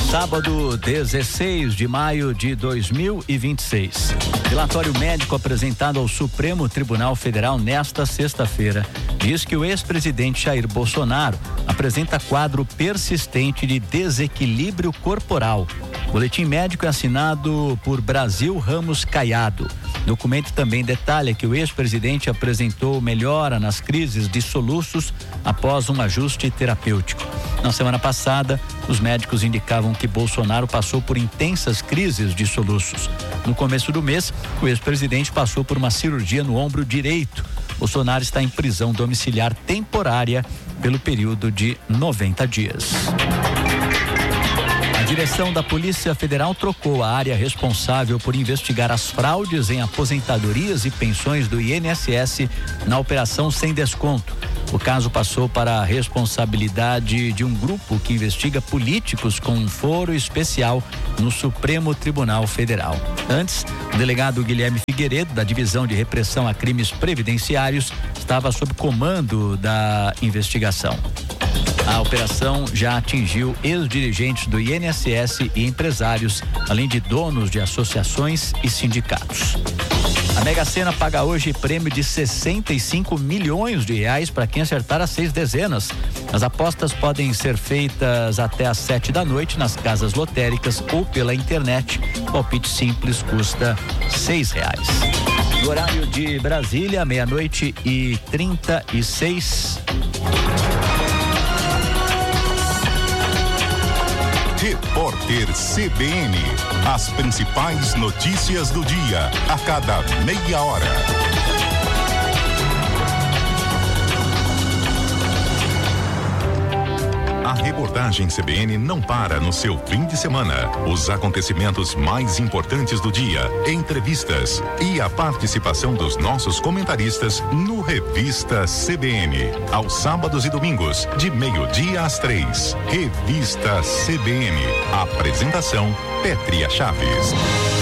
Sábado, 16 de maio de 2026. Relatório médico apresentado ao Supremo Tribunal Federal nesta sexta-feira diz que o ex-presidente Jair Bolsonaro apresenta quadro persistente de desequilíbrio corporal. O boletim médico é assinado por Brasil Ramos Caiado. O documento também detalha que o ex-presidente apresentou melhora nas crises de soluços após um ajuste terapêutico. Na semana passada, os médicos indicavam que Bolsonaro passou por intensas crises de soluços. No começo do mês, o ex-presidente passou por uma cirurgia no ombro direito. Bolsonaro está em prisão domiciliar temporária pelo período de 90 dias. A direção da Polícia Federal trocou a área responsável por investigar as fraudes em aposentadorias e pensões do INSS na Operação Sem Desconto. O caso passou para a responsabilidade de um grupo que investiga políticos com um foro especial no Supremo Tribunal Federal. Antes, o delegado Guilherme Figueiredo, da Divisão de Repressão a Crimes Previdenciários, estava sob comando da investigação. A operação já atingiu ex-dirigentes do INSS e empresários, além de donos de associações e sindicatos. A Mega Sena paga hoje prêmio de 65 milhões de reais para quem acertar as 6 dezenas. As apostas podem ser feitas até às 7 da noite nas casas lotéricas ou pela internet. O palpite simples custa R$6. No horário de Brasília, 00:36. Repórter CBN. As principais notícias do dia, a cada meia hora. A reportagem CBN não para no seu fim de semana. Os acontecimentos mais importantes do dia, entrevistas e a participação dos nossos comentaristas no Revista CBN. Aos sábados e domingos, de 12:00 às 3. Revista CBN. Apresentação: Pétria Chaves.